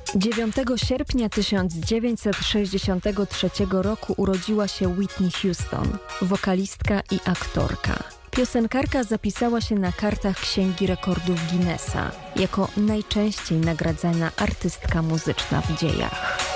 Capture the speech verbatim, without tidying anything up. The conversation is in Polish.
dziewiątego sierpnia tysiąc dziewięćset sześćdziesiątego trzeciego roku urodziła się Whitney Houston, wokalistka i aktorka. Piosenkarka zapisała się na kartach Księgi Rekordów Guinnessa jako najczęściej nagradzana artystka muzyczna w dziejach.